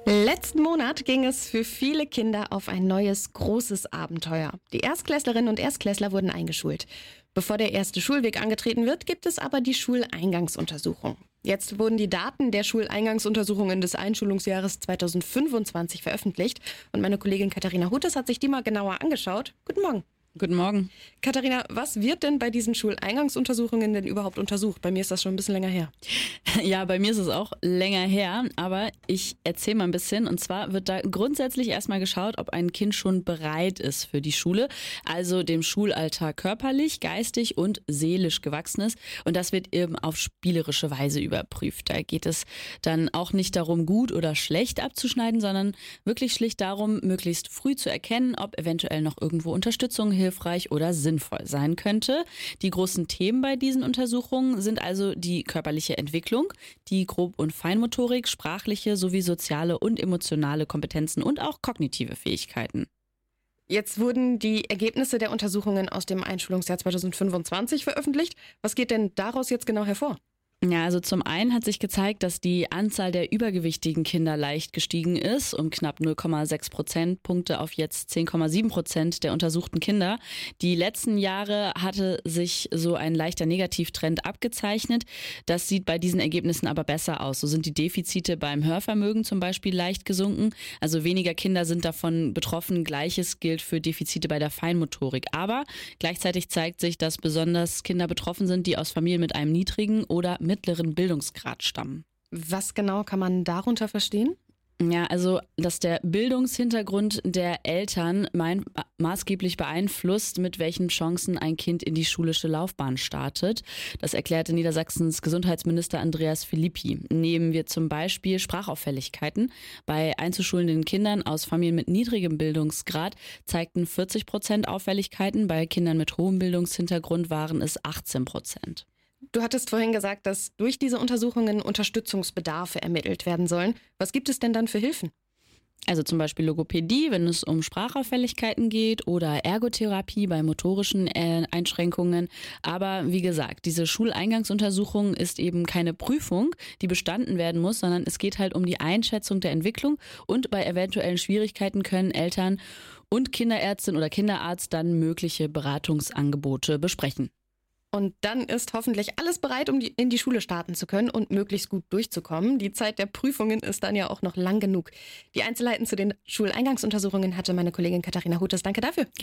Letzten Monat ging es für viele Kinder auf ein neues, großes Abenteuer. Die Erstklässlerinnen und Erstklässler wurden eingeschult. Bevor der erste Schulweg angetreten wird, gibt es aber die Schuleingangsuntersuchung. Jetzt wurden die Daten der Schuleingangsuntersuchungen des Einschulungsjahres 2025 veröffentlicht. Und meine Kollegin Katharina Hutes hat sich die mal genauer angeschaut. Guten Morgen. Guten Morgen. Katharina, was wird denn bei diesen Schuleingangsuntersuchungen denn überhaupt untersucht? Bei mir ist das schon ein bisschen länger her. Ja, bei mir ist es auch länger her, aber ich erzähle mal ein bisschen. Und zwar wird da grundsätzlich erstmal geschaut, ob ein Kind schon bereit ist für die Schule, also dem Schulalltag körperlich, geistig und seelisch gewachsen ist. Und das wird eben auf spielerische Weise überprüft. Da geht es dann auch nicht darum, gut oder schlecht abzuschneiden, sondern wirklich schlicht darum, möglichst früh zu erkennen, ob eventuell noch irgendwo Unterstützung hilfreich oder sinnvoll sein könnte. Die großen Themen bei diesen Untersuchungen sind also die körperliche Entwicklung, die Grob- und Feinmotorik, sprachliche sowie soziale und emotionale Kompetenzen und auch kognitive Fähigkeiten. Jetzt wurden die Ergebnisse der Untersuchungen aus dem Einschulungsjahr 2025 veröffentlicht. Was geht denn daraus jetzt genau hervor? Ja, also zum einen hat sich gezeigt, dass die Anzahl der übergewichtigen Kinder leicht gestiegen ist, um knapp 0,6 Prozentpunkte auf jetzt 10,7% der untersuchten Kinder. Die letzten Jahre hatte sich so ein leichter Negativtrend abgezeichnet. Das sieht bei diesen Ergebnissen aber besser aus. So sind die Defizite beim Hörvermögen zum Beispiel leicht gesunken. Also weniger Kinder sind davon betroffen. Gleiches gilt für Defizite bei der Feinmotorik. Aber gleichzeitig zeigt sich, dass besonders Kinder betroffen sind, die aus Familien mit einem niedrigen oder mittleren Bildungsgrad stammen. Was genau kann man darunter verstehen? Ja, also, dass der Bildungshintergrund der Eltern maßgeblich beeinflusst, mit welchen Chancen ein Kind in die schulische Laufbahn startet. Das erklärte Niedersachsens Gesundheitsminister Andreas Philippi. Nehmen wir zum Beispiel Sprachauffälligkeiten. Bei einzuschulenden Kindern aus Familien mit niedrigem Bildungsgrad zeigten 40% Auffälligkeiten. Bei Kindern mit hohem Bildungshintergrund waren es 18%. Du hattest vorhin gesagt, dass durch diese Untersuchungen Unterstützungsbedarfe ermittelt werden sollen. Was gibt es denn dann für Hilfen? Also zum Beispiel Logopädie, wenn es um Sprachauffälligkeiten geht, oder Ergotherapie bei motorischen Einschränkungen. Aber wie gesagt, diese Schuleingangsuntersuchung ist eben keine Prüfung, die bestanden werden muss, sondern es geht halt um die Einschätzung der Entwicklung, und bei eventuellen Schwierigkeiten können Eltern und Kinderärztin oder Kinderarzt dann mögliche Beratungsangebote besprechen. Und dann ist hoffentlich alles bereit, um in die Schule starten zu können und möglichst gut durchzukommen. Die Zeit der Prüfungen ist dann ja auch noch lang genug. Die Einzelheiten zu den Schuleingangsuntersuchungen hatte meine Kollegin Katharina Hutes. Danke dafür.